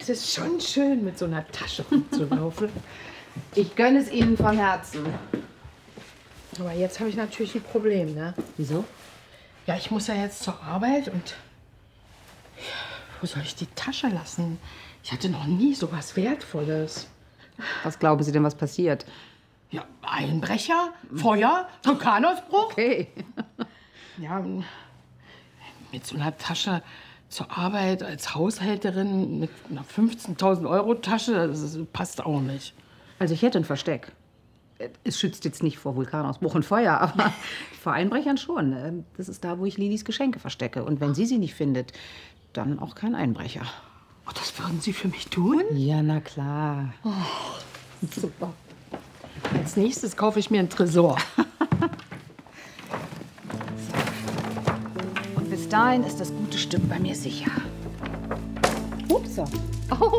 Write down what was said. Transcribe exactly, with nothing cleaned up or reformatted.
Es ist schon schön, mit so einer Tasche rumzulaufen. Ich gönne es Ihnen von Herzen. Aber jetzt habe ich natürlich ein Problem, ne? Wieso? Ja, ich muss ja jetzt zur Arbeit und wo soll ich die Tasche lassen? Ich hatte noch nie so was Wertvolles. Was glauben Sie denn, was passiert? Ja, Einbrecher, Feuer, Vulkanausbruch. Okay. Ja, mit so einer Tasche zur Arbeit als Haushälterin mit einer fünfzehntausend Euro Tasche, das passt auch nicht. Also ich hätte ein Versteck. Es schützt jetzt nicht vor Vulkanausbruch und Feuer, aber vor Einbrechern schon. Das ist da, wo ich Lilis Geschenke verstecke. Und wenn sie sie nicht findet, dann auch kein Einbrecher. Oh, das würden Sie für mich tun? Ja, na klar. Oh, super. Als nächstes kaufe ich mir einen Tresor. Und bis dahin ist das gute Stück bei mir sicher. Ups. Oh.